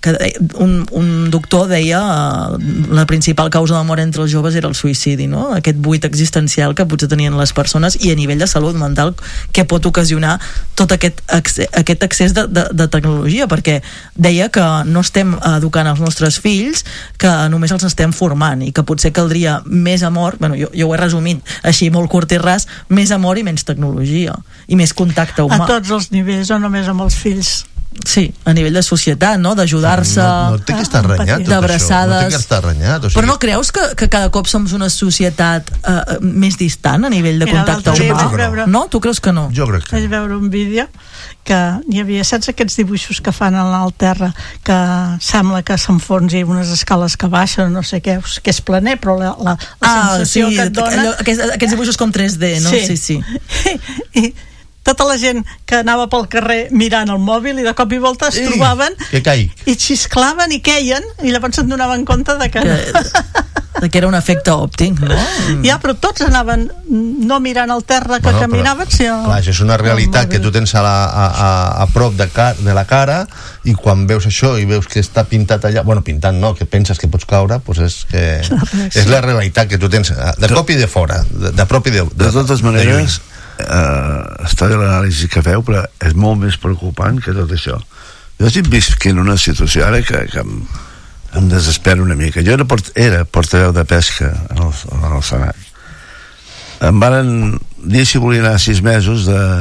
un doctor deia la principal causa de mort entre els joves era el suïcidi, no? Aquest buit existencial que potser tenien les persones, i a nivell de salut mental que pot ocasionar tot aquest excés de tecnologia, perquè deia que no estem educant els nostres fills, que només els estem formant, i que potser caldria més amor, bueno, jo ho he resumit així molt curt i ras, més amor i menys tecnologia i més contacte humà. A tots els nivells, o només amb els fills? Sí, a nivell de societat, no? D'ajudar-se, no té que estar renyat tot d'abraçades. No té que estar renyat, o sigui... Però no creus que cada cop som una societat més distant a nivell de contacte humà? No? Tu creus que no? Jo crec que vaig veure un vídeo que hi havia, saps aquests dibuixos que fan a l'alt terra, que sembla que s'enfonsi unes escales que baixen, no sé què, que és planer, però la sensació que et dona... Aquests dibuixos com 3D, no? Sí. I tota la gent que anava pel carrer mirant el mòbil i de cop i volta es trobaven i xisclaven i queien, i llavors se'n donaven compte de que era un efecte òptic, no? Ja, però tots anaven no mirant el terra que caminaven, sinó... Clar, això és una realitat que tu tens a prop de la cara, i quan veus això i veus que està pintat allà, bueno, pintant no, que penses que pots caure, doncs és la realitat que tu tens de cop i de fora, de prop i de totes maneres. Està bé l'anàlisi que feu, però és molt més preocupant que tot això. Jo estic visquent una situació ara que em desespero una mica. Jo era portaveu de pesca en el Senat. Em varen dir si volien anar 6 mesos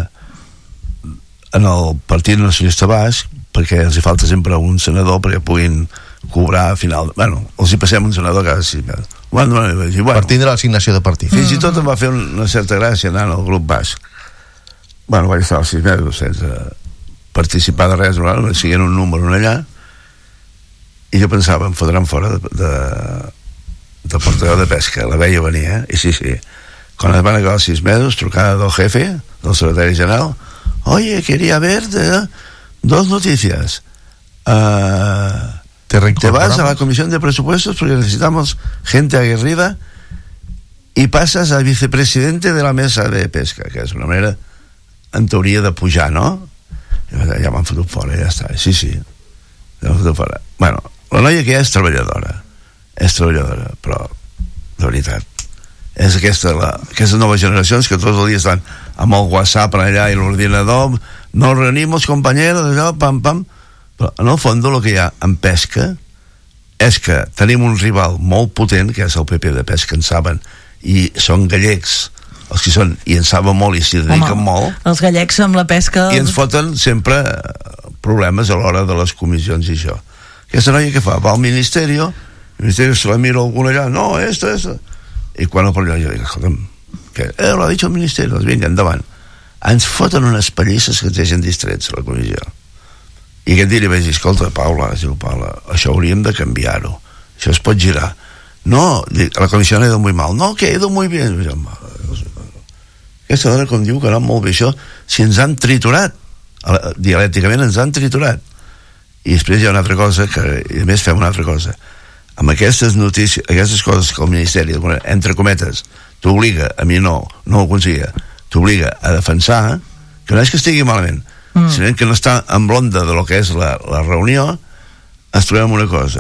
en el Partit Nacionalista Basc, perquè els hi falta sempre un senador perquè puguin cobrar a final... Bueno, els hi passem un senador cada 6 mesos. Per tindre l'assignació de partit. Fins i tot em va fer una certa gràcia anar al grup basc. Bueno, vaig estar els 6 mesos sense participar de res, no siguent un número allà, i jo pensava, em fotran fora de portador de pesca. La veia venir, i sí. Quan es van acabar els 6 mesos, trucada del jefe, del secretari general: oye, quería ver 2 noticias. Te vas a la comisión de presupuestos porque necesitamos gente aguerrida y pasas a vicepresidente de la mesa de pesca, que és una manera en teoria de pujar, no? Ja m'han fotut fora, ja està. Sí, ja m'han fotut fora. Bueno, la noia que és treballadora, però de veritat és aquestes noves generacions que tots els dies estan amb el WhatsApp allà i l'ordinador, nos reunimos compañeros, pam, però en el fons el que hi ha en pesca és que tenim un rival molt potent, que és el PP de pesca, en saben, i són gallecs els que són, i en saben molt i s'hi dediquen molt. Els gallecs amb la pesca... I ens foten sempre problemes a l'hora de les comissions i això. Aquesta noia què fa? Va al Ministeri se la mira algun allà, no, esto. I quan el parlo jo dic, escolta'm, lo ha dicho el Ministeri, doncs vinga, endavant. Ens foten unes pallisses que ens deixen distrets a la comissió. I aquest dia li vaig dir, escolta, Paula, això hauríem de canviar-ho, això es pot girar. No, la comissió ha ido muy mal. No, que ha ido muy bien. Aquesta dona, com diu, que no molt bé això, si ens han triturat, dialècticament ens han triturat. I després hi ha una altra cosa, i a més fem una altra cosa. Amb aquestes notícies, aquestes coses que el Ministeri, entre cometes, t'obliga, a mi no ho aconseguia, t'obliga a defensar, que no és que estigui malament, sinó que no està en l'onda de lo que és la reunió. Ens trobem una cosa: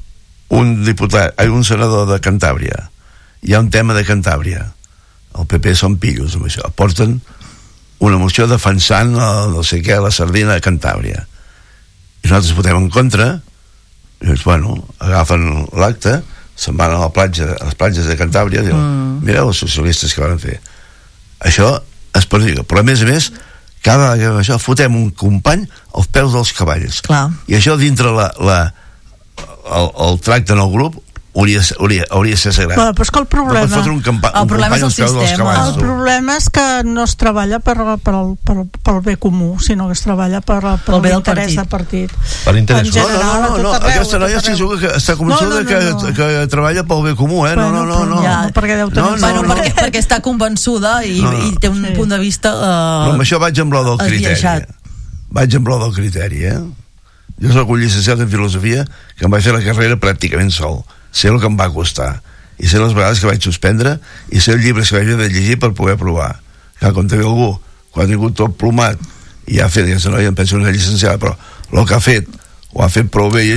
un senador de Cantàbria, hi ha un tema de Cantàbria, el PP són pillos amb això, porten una moció defensant no sé què, la sardina de Cantàbria, i nosaltres votem en contra, i doncs, bueno, agafen l'acte, se'n van a les platges de Cantàbria i diuen, mireu els socialistes que van fer això, es perdiga. Però a més cada vegada que això fotem un company als peus dels cavalls. Clar. I això dintre el tracte en el grup hauria de ser sagrat. Però és que el problema és el sistema. El problema és que no es treballa pel bé comú, sinó que es treballa per l'interès del partit. Per l'interès. No, aquesta noia estic segur que està convençuda que treballa pel bé comú, No. Perquè està convençuda i té un punt de vista però amb això vaig amb lo del criteri. Jo soc un llicenciat en filosofia que em vaig fer la carrera pràcticament sol. Sé el que em va costar i sé les vegades que vaig suspendre i sé els llibres que vaig haver de llegir per poder provar. Clar, com també algú quan ha tingut tot plomat i ha fet aquesta noia, em penso una llicenciada, però el que ha fet ho ha fet prou bé.